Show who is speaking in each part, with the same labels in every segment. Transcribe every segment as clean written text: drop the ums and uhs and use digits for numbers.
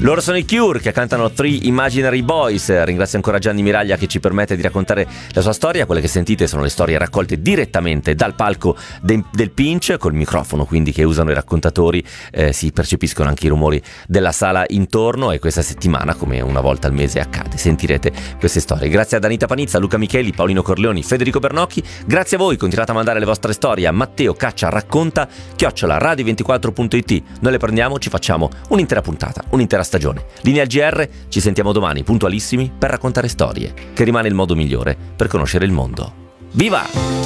Speaker 1: Loro sono i Cure che cantano Three Imaginary Boys. Ringrazio ancora Gianni Miraglia che ci permette di raccontare la sua storia. Quelle che sentite sono le storie raccolte direttamente dal palco del Pinch, col microfono quindi che usano i raccontatori. Si percepiscono anche i rumori della sala intorno, e questa settimana, come una volta al mese accade, sentirete queste storie. Grazie ad Anita Panizza, Luca Micheli, Paolino Corleoni, Federico Bernocchi. Grazie a voi, continuate a mandare le vostre storie a matteo@radio24.it. Noi le prendiamo, ci facciamo un'intera puntata, un'intera stagione. Linea al GR, ci sentiamo domani puntualissimi per raccontare storie, che rimane il modo migliore per conoscere il mondo. Viva!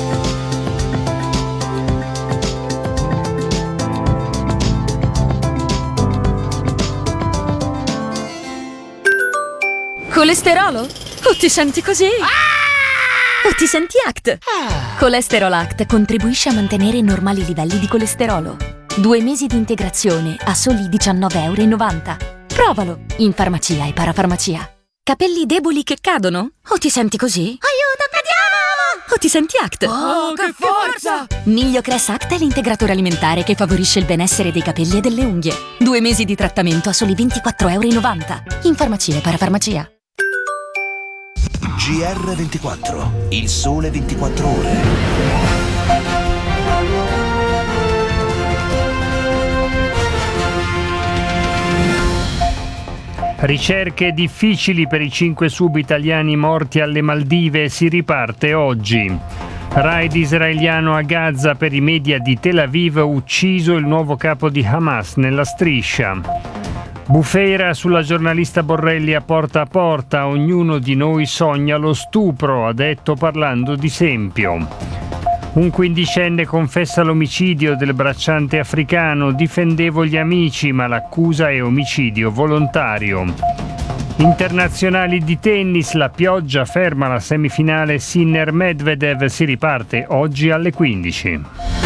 Speaker 2: Colesterolo? O ti senti così? O ti senti ACT? Colesterol ACT contribuisce a mantenere normali livelli di colesterolo. 2 mesi di integrazione a soli €19,90. Provalo in farmacia e parafarmacia. Capelli deboli che cadono? O ti senti così? Aiuto, cadiamo! O ti senti ACT?
Speaker 3: Oh, che forza!
Speaker 2: Migliocress ACT è l'integratore alimentare che favorisce il benessere dei capelli e delle unghie. 2 mesi di trattamento a soli €24,90. In farmacia e parafarmacia.
Speaker 4: GR24, il sole 24 ore.
Speaker 5: Ricerche difficili per i 5 sub-italiani morti alle Maldive, si riparte oggi. Raid israeliano a Gaza per i media di Tel Aviv, ucciso il nuovo capo di Hamas nella striscia. Bufera sulla giornalista Borrelli a porta, ognuno di noi sogna lo stupro, ha detto parlando di Sempio. Un 15enne confessa l'omicidio del bracciante africano, difendevo gli amici ma l'accusa è omicidio volontario. Internazionali di tennis, la pioggia ferma la semifinale Sinner-Medvedev, si riparte oggi alle 15.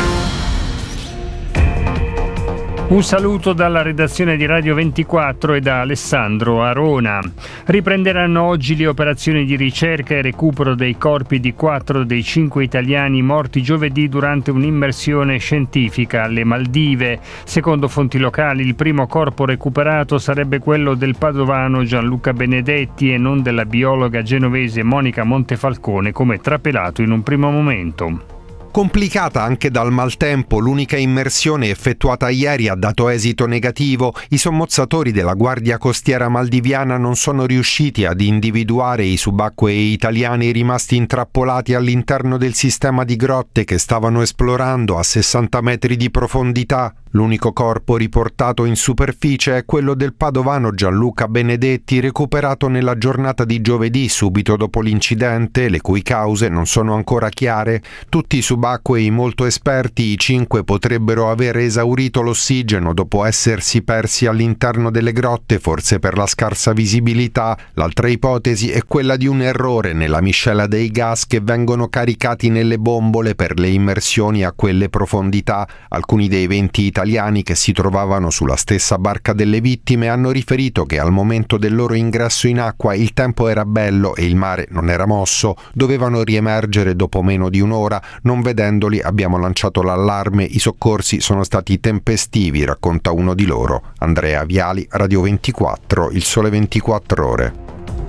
Speaker 5: Un saluto dalla redazione di Radio 24 e da Alessandro Arona. Riprenderanno oggi le operazioni di ricerca e recupero dei corpi di 4 dei 5 italiani morti giovedì durante un'immersione scientifica alle Maldive. Secondo fonti locali, il primo corpo recuperato sarebbe quello del padovano Gianluca Benedetti e non della biologa genovese Monica Montefalcone, come trapelato in un primo momento.
Speaker 6: Complicata anche dal maltempo, l'unica immersione effettuata ieri ha dato esito negativo. I sommozzatori della Guardia Costiera maldiviana non sono riusciti ad individuare i subacquei italiani rimasti intrappolati all'interno del sistema di grotte che stavano esplorando a 60 metri di profondità. L'unico corpo riportato in superficie è quello del padovano Gianluca Benedetti, recuperato nella giornata di giovedì subito dopo l'incidente, le cui cause non sono ancora chiare. Tutti i subacquei molto esperti, i 5 potrebbero aver esaurito l'ossigeno dopo essersi persi all'interno delle grotte, forse per la scarsa visibilità. L'altra ipotesi è quella di un errore nella miscela dei gas che vengono caricati nelle bombole per le immersioni a quelle profondità. Alcuni dei 20 italiani che si trovavano sulla stessa barca delle vittime hanno riferito che al momento del loro ingresso in acqua il tempo era bello e il mare non era mosso. Dovevano riemergere dopo meno di un'ora. Non vedendoli abbiamo lanciato l'allarme, i soccorsi sono stati tempestivi, racconta uno di loro. Andrea Viali, Radio 24, il sole 24 ore.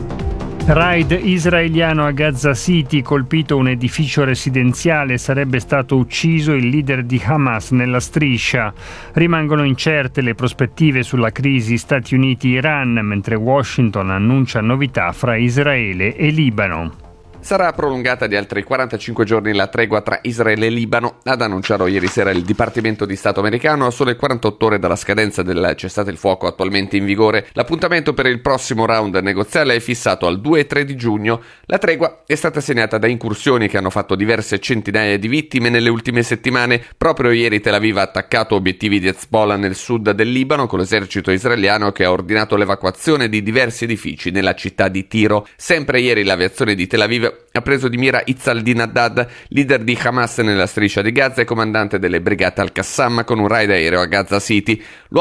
Speaker 5: Raid israeliano a Gaza City, colpito un edificio residenziale, sarebbe stato ucciso il leader di Hamas nella striscia. Rimangono incerte le prospettive sulla crisi Stati Uniti-Iran, mentre Washington annuncia novità fra Israele e Libano.
Speaker 7: Sarà prolungata di altri 45 giorni la tregua tra Israele e Libano, ad annunciarlo ieri sera il Dipartimento di Stato americano a sole 48 ore dalla scadenza del cessate il fuoco attualmente in vigore. L'appuntamento per il prossimo round negoziale è fissato al 2 e 3 di giugno. La tregua è stata segnata da incursioni che hanno fatto diverse centinaia di vittime nelle ultime settimane. Proprio ieri Tel Aviv ha attaccato obiettivi di Hezbollah nel sud del Libano con l'esercito israeliano che ha ordinato l'evacuazione di diversi edifici nella città di Tiro. Sempre ieri l'aviazione di Tel Aviv ha preso di mira Izzaldin Haddad, leader di Hamas nella striscia di Gaza e comandante delle brigate Al-Qassam, con un raid aereo a Gaza City.